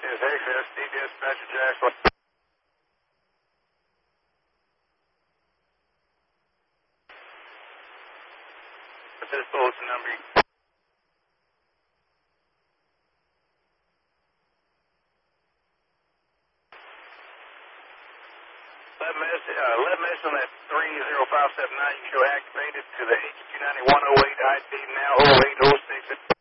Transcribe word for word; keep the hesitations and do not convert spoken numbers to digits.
is X S D Dispatcher Jackson. What's this bulletin number? Let message, uh, let message on that three zero five seven nine. You show activated to the H two nine one oh eight I D now oh eight oh six.